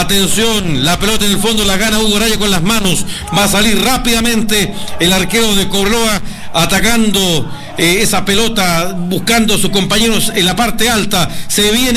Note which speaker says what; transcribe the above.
Speaker 1: Atención, la pelota en el fondo la gana Hugo Araya con las manos. Va a salir rápidamente el arquero de Cobreloa atacando esa pelota, buscando a sus compañeros en la parte alta. Se viene